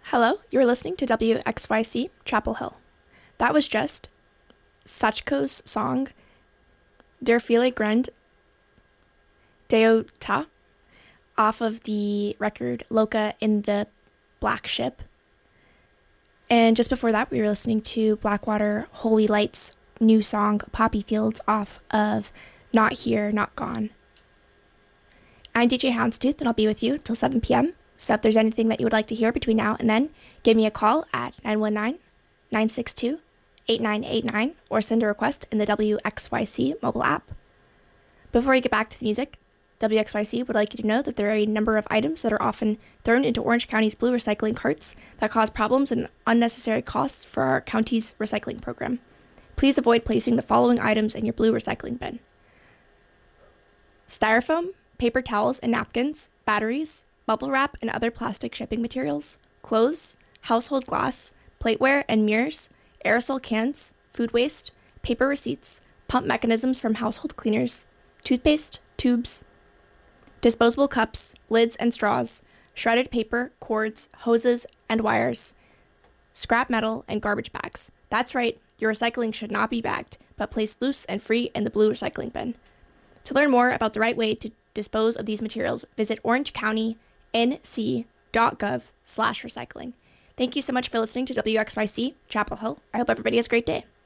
Hello, you're listening to WXYC Chapel Hill. That was just Sachko's song Der viele Grund Deo Ta off of the record Loca in the Black Ship. And just before that, we were listening to Blackwater Holy Light's new song Poppy Fields off of Not Here, Not Gone. I'm DJ Houndstooth, and I'll be with you till 7 p.m. So if there's anything that you would like to hear between now and then, give me a call at 919-962-8989 or send a request in the WXYC mobile app. Before we get back to the music, WXYC would like you to know that there are a number of items that are often thrown into Orange County's blue recycling carts that cause problems and unnecessary costs for our county's recycling program. Please avoid placing the following items in your blue recycling bin: styrofoam, paper towels and napkins, batteries, bubble wrap and other plastic shipping materials, clothes, household glass, plateware and mirrors, aerosol cans, food waste, paper receipts, pump mechanisms from household cleaners, toothpaste, tubes, disposable cups, lids and straws, shredded paper, cords, hoses, and wires, scrap metal, and garbage bags. That's right, your recycling should not be bagged, but placed loose and free in the blue recycling bin. To learn more about the right way to dispose of these materials, visit orangecountync.gov/recycling. Thank you so much for listening to WXYC Chapel Hill. I hope everybody has a great day.